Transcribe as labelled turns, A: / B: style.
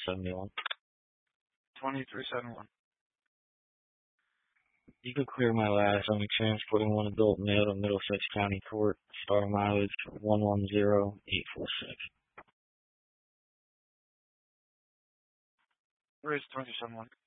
A: 71.
B: 2371.
A: You could clear my last. I'm transporting one adult male to Middlesex County Court. Star mileage 110846.
B: Where's 2371?